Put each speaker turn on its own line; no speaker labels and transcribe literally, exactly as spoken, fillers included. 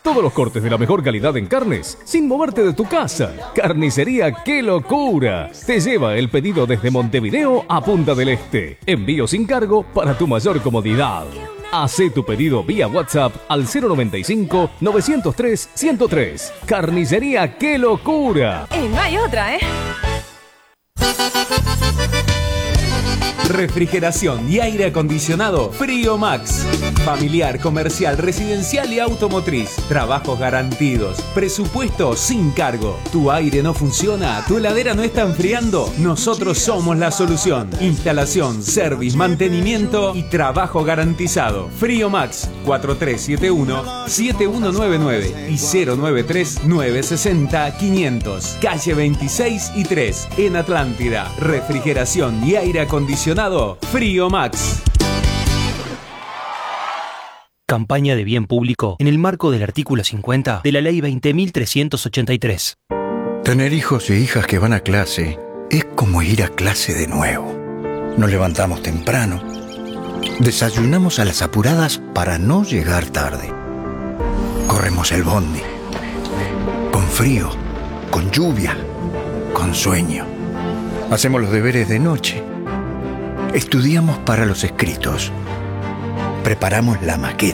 Todos los cortes de la mejor calidad en carnes, sin moverte de tu casa. Carnicería ¡Qué Locura! Te lleva el pedido desde Montevideo a Punta del Este. Envío sin cargo para tu mayor comodidad. Hacé tu pedido vía WhatsApp al cero noventa y cinco, novecientos tres, ciento tres. Carnicería ¡Qué Locura!
Y no hay otra, ¿eh?
Refrigeración y aire acondicionado Frío Max. Familiar, comercial, residencial y automotriz. Trabajos garantidos. Presupuesto sin cargo. ¿Tu aire no funciona? ¿Tu heladera no está enfriando? Nosotros somos la solución. Instalación, service, mantenimiento y trabajo garantizado. Frío Max cuatro tres siete uno, siete uno nueve nueve y cero nueve tres, nueve seis cero, quinientos. Calle veintiséis y tres en Atlántida. Refrigeración y aire acondicionado Frío Max.
Campaña de bien público en el marco del artículo cincuenta de la Ley veinte mil trescientos ochenta y tres.
Tener hijos e hijas que van a clase es como ir a clase de nuevo. Nos levantamos temprano, desayunamos a las apuradas para no llegar tarde. Corremos el bondi, con frío, con lluvia, con sueño. Hacemos los deberes de noche. Estudiamos para los escritos. Preparamos la maqueta.